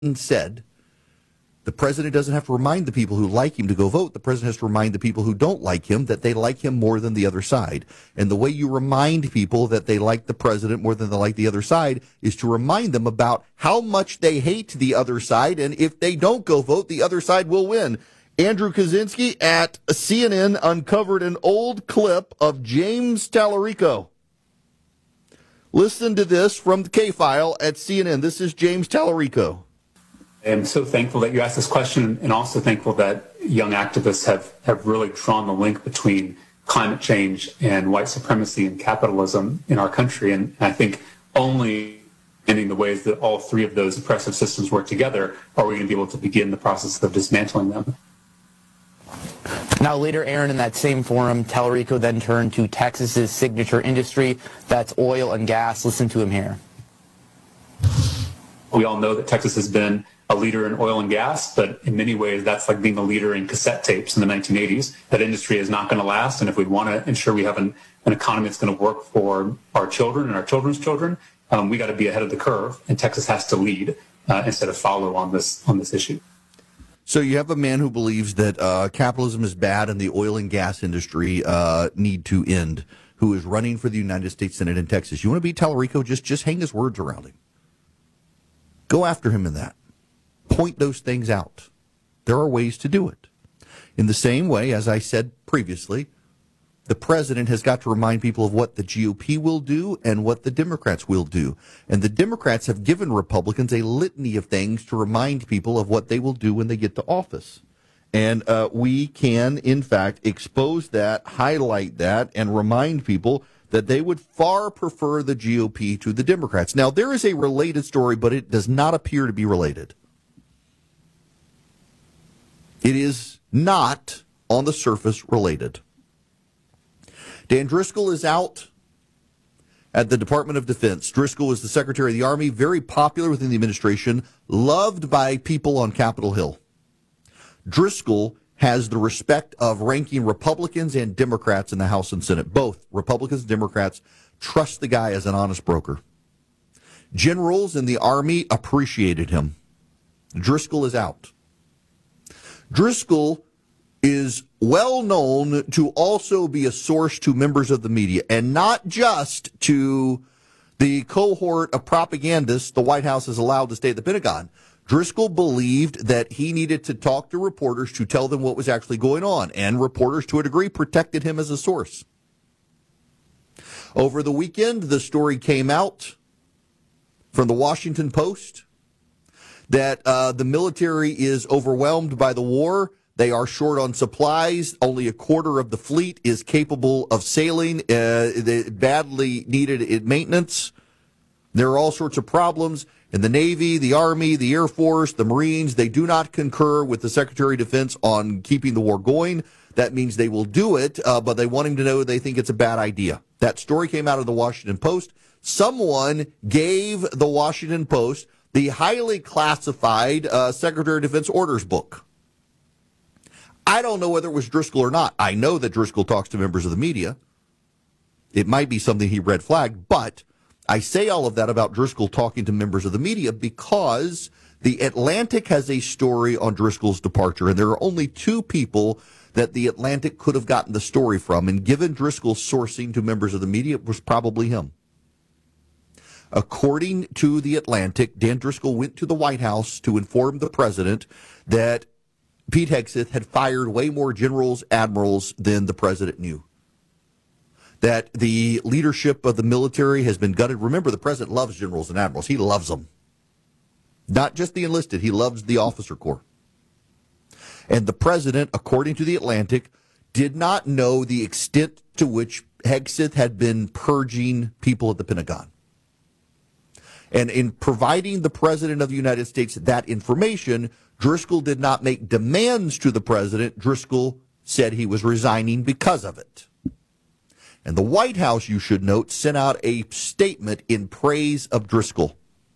said, the president doesn't have to remind the people who like him to go vote. The president has to remind the people who don't like him that they like him more than the other side. And the way you remind people that they like the president more than they like the other side is to remind them about how much they hate the other side. And if they don't go vote, the other side will win. Andrew Kaczynski at CNN uncovered an old clip of James Tallarico. Listen to this from the K-File at CNN. This is James Tallarico. I'm so thankful that you asked this question, and also thankful that young activists have really drawn the link between climate change and white supremacy and capitalism in our country. And I think only in the ways that all three of those oppressive systems work together are we going to be able to begin the process of dismantling them. Now later, Aaron, in that same forum, Tallarico then turned to Texas's signature industry, that's oil and gas. Listen to him here. We all know that Texas has been a leader in oil and gas, but in many ways that's like being a leader in cassette tapes in the 1980s. That industry is not going to last, and if we want to ensure we have an economy that's going to work for our children and our children's children, we got to be ahead of the curve, and Texas has to lead instead of follow on this issue. So you have a man who believes that capitalism is bad and the oil and gas industry need to end, who is running for the United States Senate in Texas. You want to beat Tallarico? Just hang his words around him. Go after him in that. Point those things out. There are ways to do it. In the same way, as I said previously, the president has got to remind people of what the GOP will do and what the Democrats will do. And the Democrats have given Republicans a litany of things to remind people of what they will do when they get to office. And we can, in fact, expose that, highlight that, and remind people that they would far prefer the GOP to the Democrats. Now, there is a related story, but it does not appear to be related. It is not, on the surface, related. Dan Driscoll is out at the Department of Defense. Driscoll was the Secretary of the Army, very popular within the administration, loved by people on Capitol Hill. Driscoll has the respect of ranking Republicans and Democrats in the House and Senate. Both Republicans and Democrats trust the guy as an honest broker. Generals in the Army appreciated him. Driscoll is out. Driscoll is well known to also be a source to members of the media, and not just to the cohort of propagandists the White House has allowed to stay at the Pentagon. Driscoll believed that he needed to talk to reporters to tell them what was actually going on, and reporters, to a degree, protected him as a source. Over the weekend, the story came out from the Washington Post that the military is overwhelmed by the war. They are short on supplies. Only a quarter of the fleet is capable of sailing. They badly needed maintenance. There are all sorts of problems. In the Navy, the Army, the Air Force, the Marines, they do not concur with the Secretary of Defense on keeping the war going. That means they will do it, but they want him to know they think it's a bad idea. That story came out of the Washington Post. Someone gave the Washington Post the highly classified Secretary of Defense orders book. I don't know whether it was Driscoll or not. I know that Driscoll talks to members of the media. It might be something he red flagged, but I say all of that about Driscoll talking to members of the media because the Atlantic has a story on Driscoll's departure, and there are only two people that the Atlantic could have gotten the story from, and given Driscoll's sourcing to members of the media, it was probably him. According to the Atlantic, Dan Driscoll went to the White House to inform the president that Pete Hegseth had fired way more generals, admirals than the president knew. That the leadership of the military has been gutted. Remember, the president loves generals and admirals. He loves them. Not just the enlisted. He loves the officer corps. And the president, according to the Atlantic, did not know the extent to which Hegseth had been purging people at the Pentagon. And in providing the president of the United States that information, Driscoll did not make demands to the president. Driscoll said he was resigning because of it. And the White House, you should note, sent out a statement in praise of Driscoll.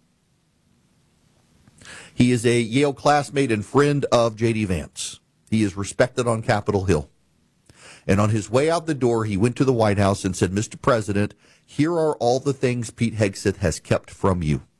He is a Yale classmate and friend of J.D. Vance. He is respected on Capitol Hill. And on his way out the door, he went to the White House and said, Mr. President, here are all the things Pete Hegseth has kept from you.